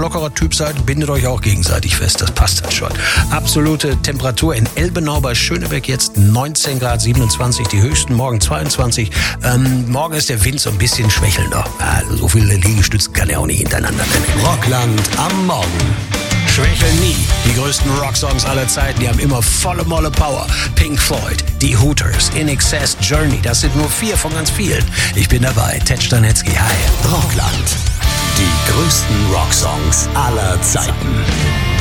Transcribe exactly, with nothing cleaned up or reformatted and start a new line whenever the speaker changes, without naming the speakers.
lockerer Typ seid, bindet euch auch gegenseitig fest. Das passt halt schon. Absolute Temperatur in Elbenau bei Schönebeck jetzt neunzehn Grad, siebenundzwanzig, die höchsten, morgen zweiundzwanzig. Ähm, morgen ist der Wind so ein bisschen schwächelnder. Also so viele Liegestützen kann er auch nicht hintereinander nehmen.
Rockland am Morgen.
Schwächeln nie. Die größten Rocksongs aller Zeiten, die haben immer volle Molle Power. Pink Floyd, die Hooters, In Excess, Journey, das sind nur vier von ganz vielen. Ich bin dabei, Ted Stanetzky, hi.
Rockland. Die größten Rocksongs aller Zeiten.